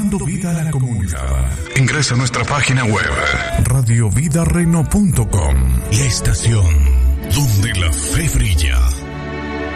dando vida a la comunidad. Ingresa a nuestra página web radiovidareno.com, la estación donde la fe brilla.